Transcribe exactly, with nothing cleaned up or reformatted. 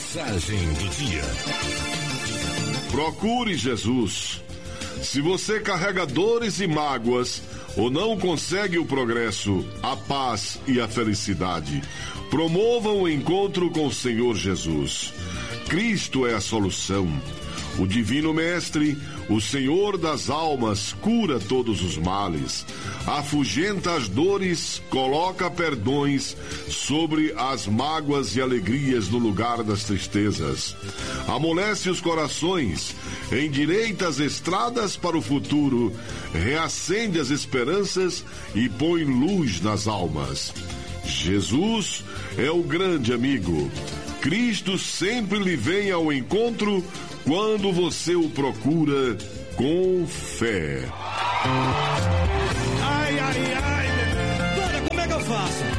Mensagem do dia. Procure Jesus. Se você carrega dores e mágoas ou não consegue o progresso, a paz e a felicidade, promova o encontro com o Senhor Jesus. Cristo é a solução. O Divino Mestre, o Senhor das almas, cura todos os males, afugenta as dores, coloca perdões sobre as mágoas e alegrias no lugar das tristezas, amolece os corações, endireita as estradas para o futuro, reacende as esperanças e põe luz nas almas. Jesus é o grande amigo. Cristo sempre lhe vem ao encontro quando você o procura com fé. Ai, ai, ai. Dona, como é que eu faço?